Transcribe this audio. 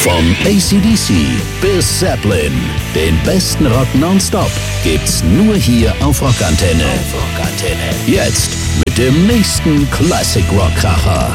Von AC/DC bis Zeppelin, den besten Rock nonstop gibt's nur hier auf Rockantenne. Jetzt mit dem nächsten Classic Rock Kracher.